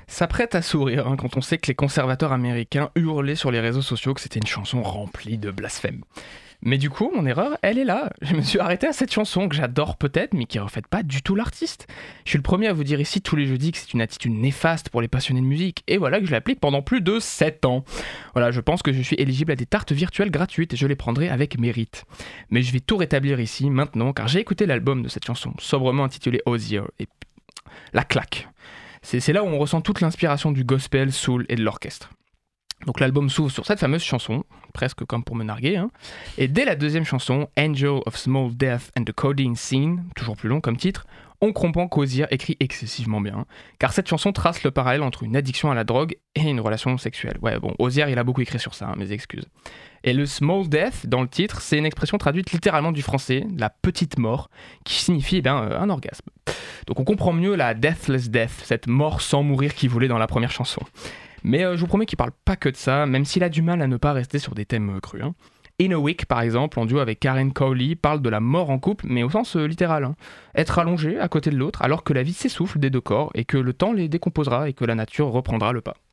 Ça prête à sourire quand on sait que les conservateurs américains hurlaient sur les réseaux sociaux que c'était une chanson remplie de blasphème. Mais du coup, mon erreur, elle est là. Je me suis arrêté à cette chanson que j'adore peut-être, mais qui ne reflète pas du tout l'artiste. Je suis le premier à vous dire ici tous les jeudis que c'est une attitude néfaste pour les passionnés de musique, et voilà que je l'applique pendant plus de 7 ans. Voilà, je pense que je suis éligible à des tartes virtuelles gratuites et je les prendrai avec mérite. Mais je vais tout rétablir ici, maintenant, car j'ai écouté l'album de cette chanson, sobrement intitulé Osier, et la claque. C'est là où on ressent toute l'inspiration du gospel, soul et de l'orchestre. Donc l'album s'ouvre sur cette fameuse chanson, presque comme pour me narguer, et dès la deuxième chanson, Angel of Small Death and the Codeine Scene, toujours plus long comme titre, on comprend qu'Hozier écrit excessivement bien, car cette chanson trace le parallèle entre une addiction à la drogue et une relation sexuelle. Ouais bon, Hozier il a beaucoup écrit sur ça, mes excuses. Et le small death dans le titre, c'est une expression traduite littéralement du français, la petite mort, qui signifie un orgasme. Donc on comprend mieux la deathless death, cette mort sans mourir qu'il voulait dans la première chanson. Mais je vous promets qu'il parle pas que de ça, même s'il a du mal à ne pas rester sur des thèmes crus. In a Week, par exemple, en duo avec Karen Cowley, parle de la mort en couple, mais au sens littéral. Être allongé à côté de l'autre, alors que la vie s'essouffle des deux corps, et que le temps les décomposera, et que la nature reprendra le pas.